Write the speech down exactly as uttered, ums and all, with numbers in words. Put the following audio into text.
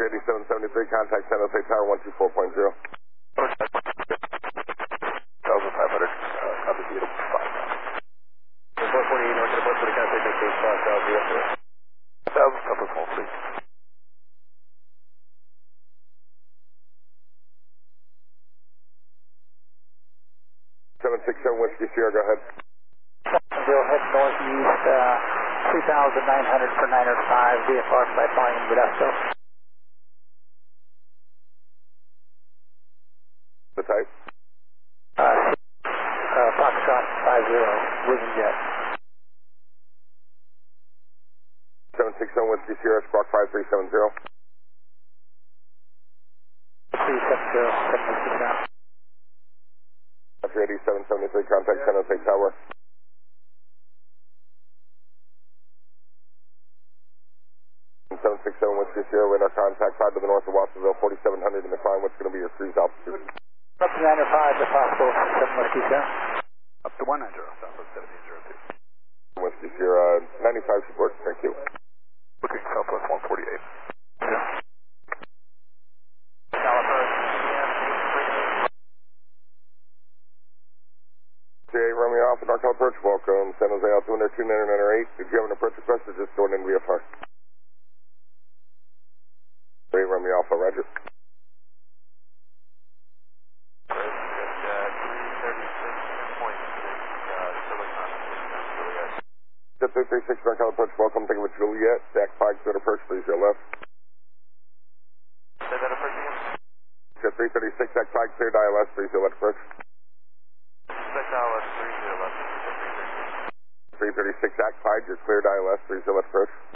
eighty-seven seventy-three, contact San Jose Tower one two four point zero. thousand five hundred, uh, copy zero five. four forty-eight, north of the board, contact X eight five, South V F. thousand, upper small, please. seven six seven Whiskey Sierra, go ahead. Bill, head northeast, uh, two thousand nine hundred for nine oh five, V F R flight volume, Modesto. The type? Uh, uh, Foxtrot five zero, Vision Jet. seven six seven Whiskey Sierra, Squawk five three seven zero. three seven zero, seven Whiskey South. eighty-seven seventy-three, contact San Jose Tower. seven six seven Whiskey Sierra, radar contact five to the north of Watsonville, forty-seven hundred in the climb. What's going to be your cruise altitude? Up to nine oh five, if possible, seven Whiskey South. Up to one nine zero, Southwest seventeen zero two. Whiskey Sierra, ninety-five support, thank you. Looking Southwest one forty-eight. Yeah. J A Romeo Alpha, Norcal approach, welcome. San Jose Altimeter two nine nine eight. Did you have an approach request or just going in V F R? J A Romeo Alpha, roger. Jet three three six, Norcal approach, welcome. Thank you for Juliet. Jack five, good approach, please, your left. Say that approach again? Jet three thirty-six, Jack five, cleared I L S, please, your left approach. Six hours, three zero left. three thirty-six, Jack five, you're cleared I L S, please, your left approach.